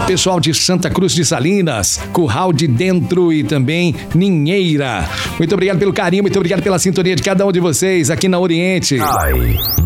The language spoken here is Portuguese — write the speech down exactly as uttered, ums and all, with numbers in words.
pessoal de Santa Cruz de Salinas, Curral de Dentro e também Ninheira. Muito obrigado pelo carinho, muito obrigado pela sintonia de cada um de vocês aqui na Oriente. Ai.